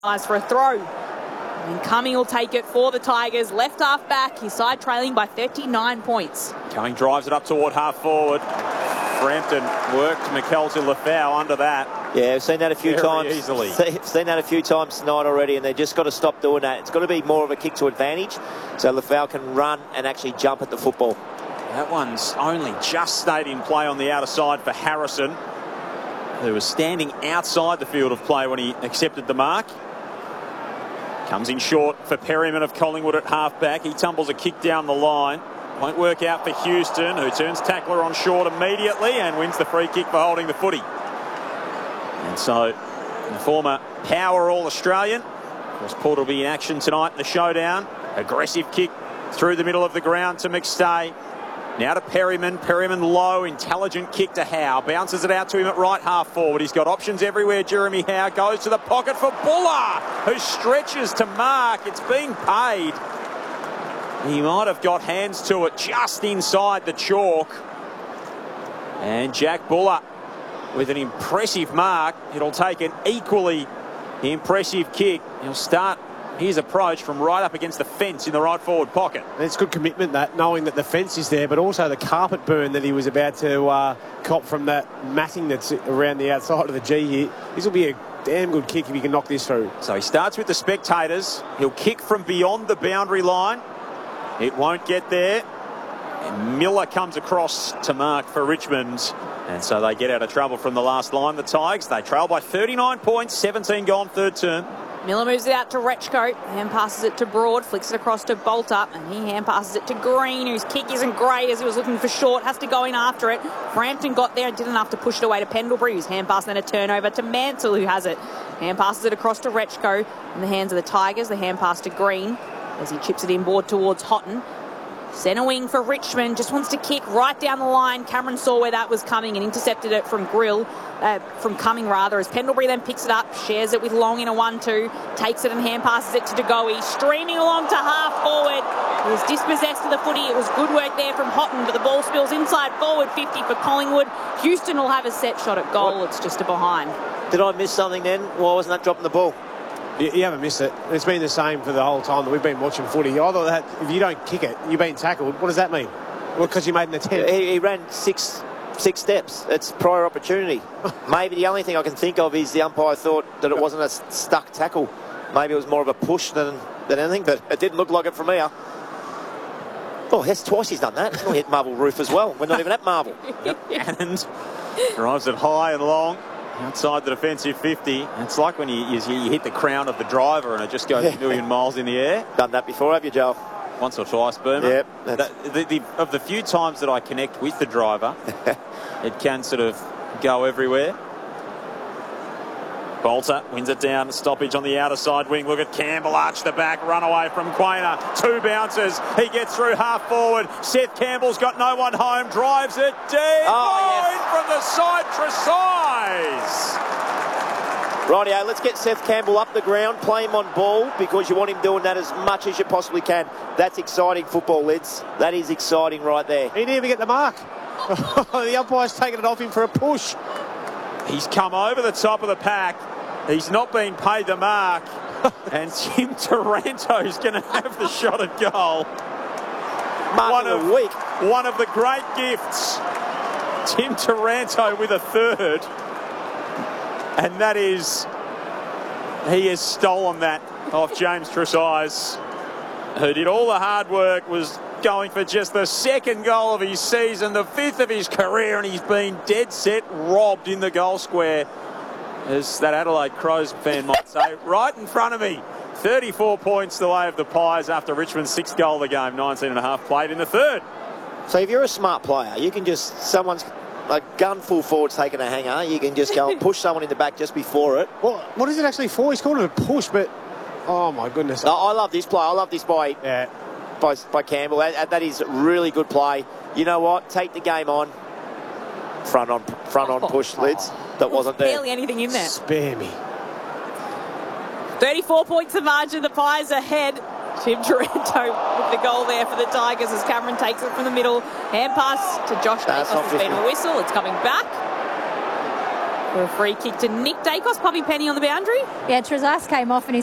for a throw. And Cumming will take it for the Tigers. Left half back, his side trailing by 39 points. Cumming drives it up toward half forward. Frampton worked McKelty Lafau under that. Yeah, we've seen that a few times. Easily. Seen that a few times tonight already, and they've just got to stop doing that. It's got to be more of a kick to advantage, so Lafau can run and actually jump at the football. That one's only just stayed in play on the outer side for Harrison, who was standing outside the field of play when he accepted the mark. Comes in short for Perryman of Collingwood at half-back. He tumbles a kick down the line. Won't work out for Houston, who turns tackler on short immediately and wins the free kick for holding the footy. And so, the former power All-Australian, of course, Port will be in action tonight in the showdown. Aggressive kick through the middle of the ground to McStay. Now to Perryman. Perryman low, intelligent kick to Howe. Bounces it out to him at right half forward. He's got options everywhere. Jeremy Howe goes to the pocket for Buller, who stretches to mark. It's being paid. He might have got hands to it just inside the chalk. And Jack Buller with an impressive mark. It'll take an equally impressive kick. He'll start his approach from right up against the fence in the right forward pocket. And it's good commitment, that, knowing that the fence is there, but also the carpet burn that he was about to cop from that matting that's around the outside of the G here. This will be a damn good kick if he can knock this through. So he starts with the spectators. He'll kick from beyond the boundary line. It won't get there. And Miller comes across to mark for Richmond. And so they get out of trouble from the last line. The Tigers, they trail by 39 points, 17 gone third term. Miller moves it out to Rechko, hand passes it to Broad, flicks it across to Bolter, and he hand passes it to Green, whose kick isn't great as he was looking for short, has to go in after it. Frampton got there and did enough to push it away to Pendlebury, whose hand pass then a turnover to Mansell, who has it. Hand passes it across to Rechko in the hands of the Tigers, the hand pass to Green as he chips it inboard towards Houghton. Centre wing for Richmond, just wants to kick right down the line. Cameron saw where that was coming and intercepted it from Cumming rather, as Pendlebury then picks it up, shares it with Long in a 1-2, takes it and hand passes it to De Goey, streaming along to half forward. He was dispossessed of the footy. It was good work there from Houghton, but the ball spills inside forward 50 for Collingwood. Houston will have a set shot at goal. It's just a behind. Did I miss something then? Why wasn't that dropping the ball? You haven't missed it. It's been the same for the whole time that we've been watching footy. I thought that if you don't kick it, you've been tackled. What does that mean? Well, because you made an attempt. He ran six steps. It's prior opportunity. Maybe the only thing I can think of is the umpire thought that it wasn't a stuck tackle. Maybe it was more of a push than anything, but it didn't look like it from here. Oh, that's twice he's done that. He'll hit Marble Roof as well. We're not even at Marble. And drives it high and long outside the defensive 50. It's like when you hit the crown of the driver and it just goes a million miles in the air. Done that before, have you, Joel? Once or twice, Burma. Yep. Of the few times that I connect with the driver, it can sort of go everywhere. Bolter wins it down, stoppage on the outer side wing. Look at Campbell arch the back, run away from Quainer. 2 bounces, he gets through half forward. Seth Campbell's got no one home, drives it deep. From the side, Tresize. Rightio, let's get Seth Campbell up the ground, play him on ball, because you want him doing that as much as you possibly can. That's exciting football, Lids. That is exciting right there. He didn't even get the mark. The umpire's taken it off him for a push. He's come over the top of the pack. He's not been paid the mark. And Tim Taranto's going to have the shot at goal. Mark of the week. One of the great gifts. Tim Taranto with a third. And that is, he has stolen that off James Tresize, who did all the hard work, was going for just the 2nd goal of his season, the 5th of his career, and he's been dead set robbed in the goal square, as that Adelaide Crows fan might say, right in front of me. 34 points the way of the Pies after Richmond's 6th goal of the game, 19.5 played in the 3rd. So if you're a smart player, you can just, someone's a gun full forward's taking a hanger, you can just go and push someone in the back just before it. Well, what is it actually for? He's called it a push, but oh my goodness. I love this play. I love this by Campbell. That is really good play. You know what? Take the game on. Front on push, Lids. That wasn't there. Barely anything in there. Spare me. 34 points of margin. The Pies ahead. Tim Taranto with the goal there for the Tigers as Cameron takes it from the middle. Hand pass to Josh Davis. There's been a whistle. It's coming back. For a free kick to Nick Dacos. Poppy Penny on the boundary. Yeah, Trezas came off and he